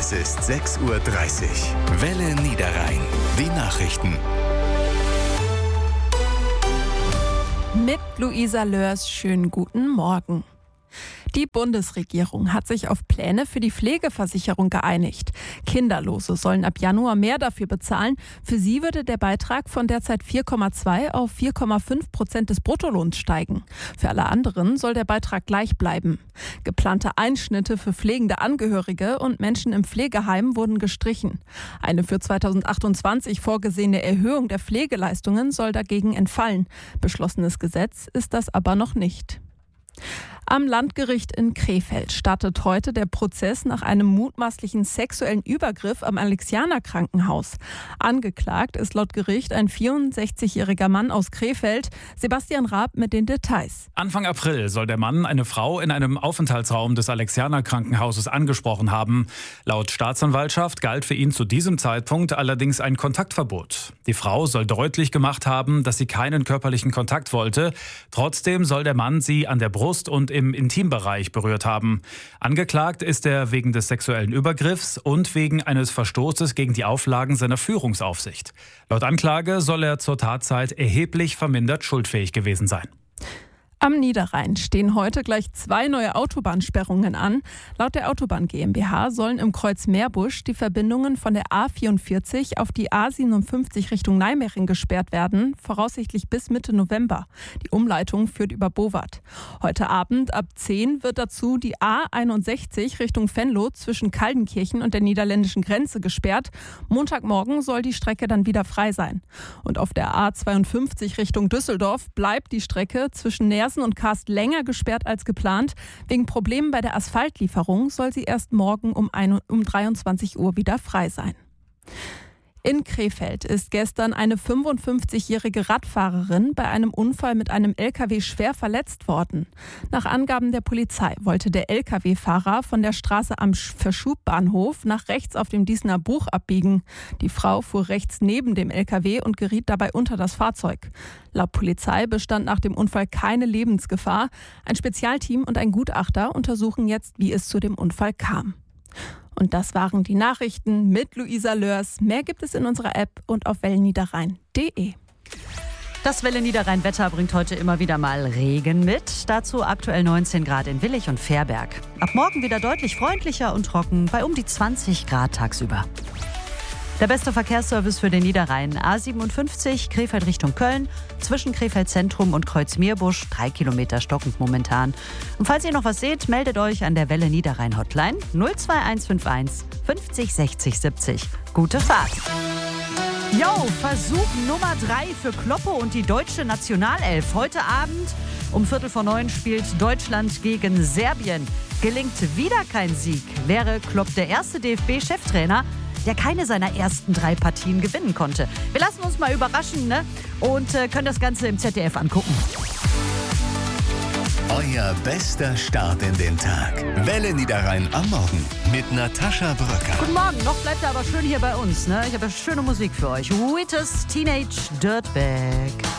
Es ist 6:30 Uhr. Welle Niederrhein. Die Nachrichten. Mit Luisa Lörs, schönen guten Morgen. Die Bundesregierung hat sich auf Pläne für die Pflegeversicherung geeinigt. Kinderlose sollen ab Januar mehr dafür bezahlen. Für sie würde der Beitrag von derzeit 4,2 auf 4,5% des Bruttolohns steigen. Für alle anderen soll der Beitrag gleich bleiben. Geplante Einschnitte für pflegende Angehörige und Menschen im Pflegeheim wurden gestrichen. Eine für 2028 vorgesehene Erhöhung der Pflegeleistungen soll dagegen entfallen. Beschlossenes Gesetz ist das aber noch nicht. Am Landgericht in Krefeld startet heute der Prozess nach einem mutmaßlichen sexuellen Übergriff am Alexianer-Krankenhaus. Angeklagt ist laut Gericht ein 64-jähriger Mann aus Krefeld. Sebastian Raab mit den Details. Anfang April soll der Mann eine Frau in einem Aufenthaltsraum des Alexianer-Krankenhauses angesprochen haben. Laut Staatsanwaltschaft galt für ihn zu diesem Zeitpunkt allerdings ein Kontaktverbot. Die Frau soll deutlich gemacht haben, dass sie keinen körperlichen Kontakt wollte. Trotzdem soll der Mann sie an der Brust und im Intimbereich berührt haben. Angeklagt ist er wegen des sexuellen Übergriffs und wegen eines Verstoßes gegen die Auflagen seiner Führungsaufsicht. Laut Anklage soll er zur Tatzeit erheblich vermindert schuldfähig gewesen sein. Am Niederrhein stehen heute gleich 2 neue Autobahnsperrungen an. Laut der Autobahn GmbH sollen im Kreuz Meerbusch die Verbindungen von der A44 auf die A57 Richtung Nijmegen gesperrt werden, voraussichtlich bis Mitte November. Die Umleitung führt über Bowat. Heute Abend ab 10 wird dazu die A61 Richtung Venlo zwischen Kaldenkirchen und der niederländischen Grenze gesperrt. Montagmorgen soll die Strecke dann wieder frei sein. Und auf der A52 Richtung Düsseldorf bleibt die Strecke zwischen Neersen und Karst länger gesperrt als geplant. Wegen Problemen bei der Asphaltlieferung soll sie erst morgen um 23 Uhr wieder frei sein. In Krefeld ist gestern eine 55-jährige Radfahrerin bei einem Unfall mit einem LKW schwer verletzt worden. Nach Angaben der Polizei wollte der LKW-Fahrer von der Straße am Verschubbahnhof nach rechts auf dem Diesener Bruch abbiegen. Die Frau fuhr rechts neben dem LKW und geriet dabei unter das Fahrzeug. Laut Polizei bestand nach dem Unfall keine Lebensgefahr. Ein Spezialteam und ein Gutachter untersuchen jetzt, wie es zu dem Unfall kam. Und das waren die Nachrichten mit Luisa Lörs. Mehr gibt es in unserer App und auf wellenniederrhein.de. Das Welle Niederrhein Wetter bringt heute immer wieder mal Regen mit. Dazu aktuell 19 Grad in Willich und Fährberg. Ab morgen wieder deutlich freundlicher und trocken bei um die 20 Grad tagsüber. Der beste Verkehrsservice für den Niederrhein. A57 Krefeld Richtung Köln, zwischen Krefeld Zentrum und Kreuz Meerbusch, 3 Kilometer stockend momentan. Und falls ihr noch was seht, meldet euch an der Welle Niederrhein Hotline 02151 50 60 70. Gute Fahrt! Yo, Versuch Nummer 3 für Kloppo und die deutsche Nationalelf. Heute Abend um 8:45 spielt Deutschland gegen Serbien. Gelingt wieder kein Sieg, wäre Klopp der erste DFB-Cheftrainer, der keine seiner ersten 3 Partien gewinnen konnte. Wir lassen uns mal überraschen, ne? Und können das Ganze im ZDF angucken. Euer bester Start in den Tag. Welle Niederrhein am Morgen mit Natascha Bröcker. Guten Morgen, noch bleibt er aber schön hier bei uns, ne? Ich habe schöne Musik für euch. Wheatus Teenage Dirtbag.